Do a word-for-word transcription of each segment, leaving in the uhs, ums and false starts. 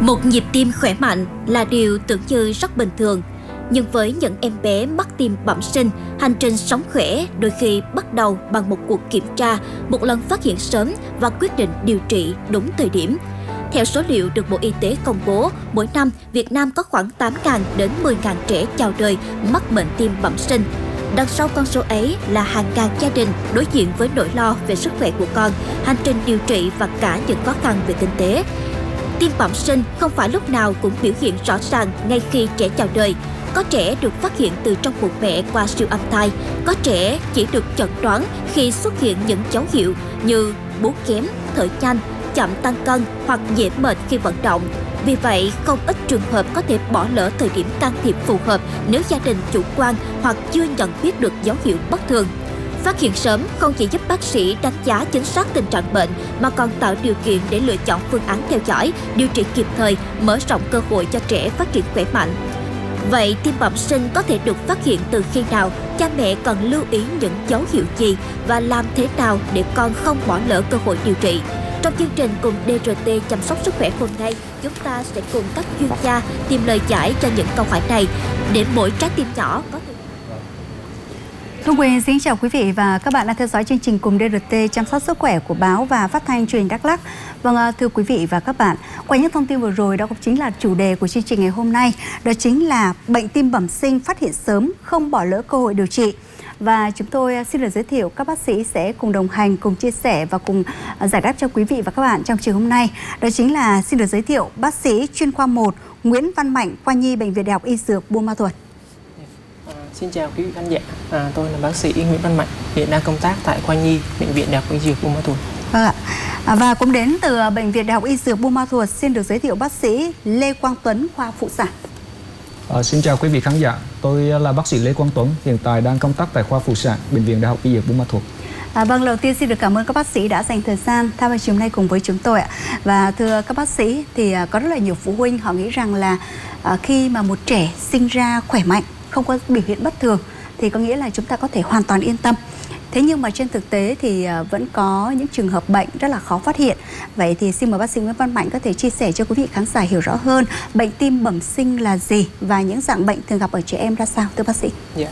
Một nhịp tim khỏe mạnh là điều tưởng như rất bình thường. Nhưng với những em bé mắc tim bẩm sinh, hành trình sống khỏe đôi khi bắt đầu bằng một cuộc kiểm tra, một lần phát hiện sớm và quyết định điều trị đúng thời điểm. Theo số liệu được Bộ Y tế công bố, mỗi năm Việt Nam có khoảng tám nghìn đến mười nghìn trẻ chào đời mắc bệnh tim bẩm sinh. Đằng sau con số ấy là hàng ngàn gia đình đối diện với nỗi lo về sức khỏe của con, hành trình điều trị và cả những khó khăn về kinh tế. Tim bẩm sinh không phải lúc nào cũng biểu hiện rõ ràng ngay khi trẻ chào đời. Có trẻ được phát hiện từ trong bụng mẹ qua siêu âm thai, có trẻ chỉ được chẩn đoán khi xuất hiện những dấu hiệu như bú kém, thở nhanh, chậm tăng cân hoặc dễ mệt khi vận động. Vì vậy, không ít trường hợp có thể bỏ lỡ thời điểm can thiệp phù hợp nếu gia đình chủ quan hoặc chưa nhận biết được dấu hiệu bất thường. Phát hiện sớm không chỉ giúp bác sĩ đánh giá chính xác tình trạng bệnh mà còn tạo điều kiện để lựa chọn phương án theo dõi, điều trị kịp thời, mở rộng cơ hội cho trẻ phát triển khỏe mạnh. Vậy tim bẩm sinh có thể được phát hiện từ khi nào? Cha mẹ cần lưu ý những dấu hiệu gì và làm thế nào để con không bỏ lỡ cơ hội điều trị? Trong chương trình cùng đê rờ tê chăm sóc sức khỏe hôm nay, chúng ta sẽ cùng các chuyên gia tìm lời giải cho những câu hỏi này để mỗi trái tim nhỏ có thể... Thu Quỳnh xin chào quý vị và các bạn đang theo dõi chương trình cùng đê rờ tê chăm sóc sức khỏe của báo và phát thanh truyền hình Đắk Lắk. Vâng, thưa quý vị và các bạn, qua những thông tin vừa rồi đó cũng chính là chủ đề của chương trình ngày hôm nay, đó chính là bệnh tim bẩm sinh phát hiện sớm, không bỏ lỡ cơ hội điều trị. Và chúng tôi xin được giới thiệu các bác sĩ sẽ cùng đồng hành, cùng chia sẻ và cùng giải đáp cho quý vị và các bạn trong chiều hôm nay. Đó chính là xin được giới thiệu bác sĩ chuyên khoa một Nguyễn Văn Mạnh, khoa nhi Bệnh viện Đại học Y Dược Buôn Ma Thuột. À, xin chào quý vị khán giả, à, tôi là bác sĩ Nguyễn Văn Mạnh, hiện đang công tác tại khoa nhi Bệnh viện Đại học Y Dược Buôn Ma Thuột. Vâng ạ. À, và cũng đến từ Bệnh viện Đại học Y Dược Buôn Ma Thuột, xin được giới thiệu bác sĩ Lê Quang Tuấn, khoa phụ sản. À, xin chào quý vị khán giả, tôi là bác sĩ Lê Quang Tuấn, hiện tại đang công tác tại khoa phụ sản Bệnh viện Đại học Y Dược Buôn Ma Thuột. À, vâng, đầu tiên xin được cảm ơn các bác sĩ đã dành thời gian tham gia chiều nay cùng với chúng tôi ạ. Và thưa các bác sĩ, thì có rất là nhiều phụ huynh họ nghĩ rằng là à, khi mà một trẻ sinh ra khỏe mạnh, không có biểu hiện bất thường thì có nghĩa là chúng ta có thể hoàn toàn yên tâm. Thế nhưng mà trên thực tế thì vẫn có những trường hợp bệnh rất là khó phát hiện. Vậy thì xin mời bác sĩ Nguyễn Văn Mạnh có thể chia sẻ cho quý vị khán giả hiểu rõ hơn bệnh tim bẩm sinh là gì và những dạng bệnh thường gặp ở trẻ em ra sao, thưa bác sĩ? Yeah.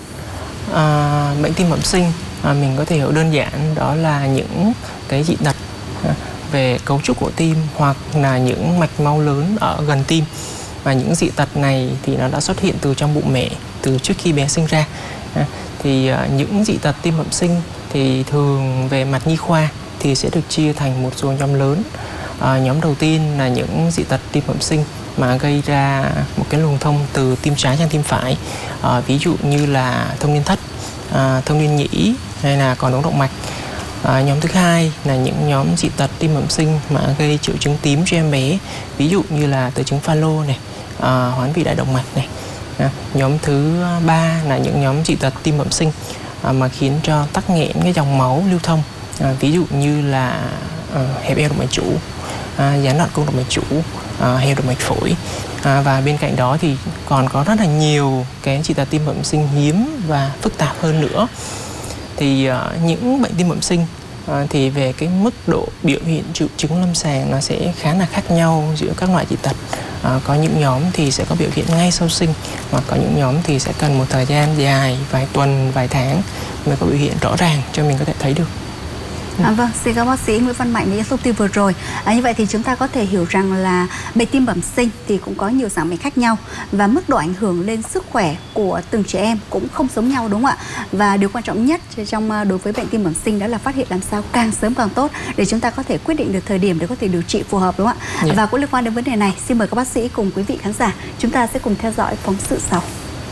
À, bệnh tim bẩm sinh à, mình có thể hiểu đơn giản đó là những cái dị tật à, về cấu trúc của tim hoặc là những mạch máu lớn ở gần tim. Và những dị tật này thì nó đã xuất hiện từ trong bụng mẹ, từ trước khi bé sinh ra. À, thì uh, những dị tật tim bẩm sinh thì thường về mặt nhi khoa thì sẽ được chia thành một số nhóm lớn. Uh, nhóm đầu tiên là những dị tật tim bẩm sinh mà gây ra một cái luồng thông từ tim trái sang tim phải, uh, ví dụ như là thông liên thất, uh, thông liên nhĩ hay là còn ống động mạch. Uh, nhóm thứ hai là những nhóm dị tật tim bẩm sinh mà gây triệu chứng tím cho em bé, ví dụ như là từ chứng Fallot này, uh, hoán vị đại động mạch này. À, nhóm thứ ba là những nhóm dị tật tim bẩm sinh à, mà khiến cho tắc nghẽn cái dòng máu lưu thông, à, ví dụ như là à, hẹp eo động mạch chủ, à, gián đoạn cung động mạch chủ, à, hẹp động mạch phổi. À, và bên cạnh đó thì còn có rất là nhiều cái dị tật tim bẩm sinh hiếm và phức tạp hơn nữa. Thì à, những bệnh tim bẩm sinh à, thì về cái mức độ biểu hiện triệu chứng lâm sàng nó sẽ khá là khác nhau giữa các loại dị tật. À, có những nhóm thì sẽ có biểu hiện ngay sau sinh, hoặc có những nhóm thì sẽ cần một thời gian dài, vài tuần, vài tháng mới có biểu hiện rõ ràng cho mình có thể thấy được. À, vâng, xin cảm ơn bác sĩ Nguyễn Văn Mạnh với những thông tin vừa rồi. À, như vậy thì chúng ta có thể hiểu rằng là bệnh tim bẩm sinh thì cũng có nhiều dạng bệnh khác nhau và mức độ ảnh hưởng lên sức khỏe của từng trẻ em cũng không giống nhau, đúng không ạ? Và điều quan trọng nhất trong đối với bệnh tim bẩm sinh đó là phát hiện làm sao càng sớm càng tốt để chúng ta có thể quyết định được thời điểm để có thể điều trị phù hợp, đúng không ạ? Yeah. Và cũng liên quan đến vấn đề này, xin mời các bác sĩ cùng quý vị khán giả chúng ta sẽ cùng theo dõi phóng sự sau.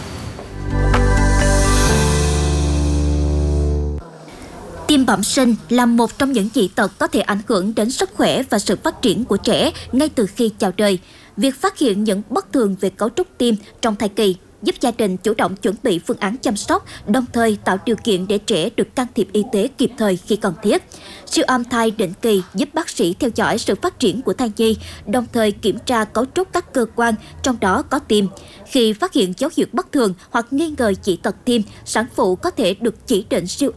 Tim bẩm sinh là một trong những dị tật có thể ảnh hưởng đến sức khỏe và sự phát triển của trẻ ngay từ khi chào đời. Việc phát hiện những bất thường về cấu trúc tim trong thai kỳ giúp gia đình chủ động chuẩn bị phương án chăm sóc, đồng thời tạo điều kiện để trẻ được can thiệp y tế kịp thời khi cần thiết. Siêu âm thai định kỳ giúp bác sĩ theo dõi sự phát triển của thai nhi, đồng thời kiểm tra cấu trúc các cơ quan, trong đó có tim. Khi phát hiện dấu hiệu bất thường hoặc nghi ngờ dị tật tim, sản phụ có thể được chỉ định siêu âm